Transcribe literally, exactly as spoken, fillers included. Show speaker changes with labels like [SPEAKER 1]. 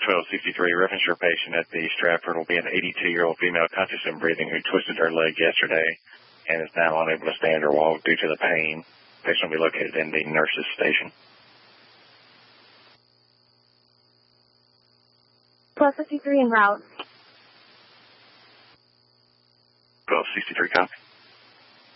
[SPEAKER 1] twelve sixty-three, reference your patient at the Stratford will be an eighty-two-year-old female conscious and breathing who twisted her leg yesterday and is now unable to stand or walk due to the pain. Patient will be located in the nurse's station.
[SPEAKER 2] twelve fifty-three en route.
[SPEAKER 1] twelve sixty-three, copy.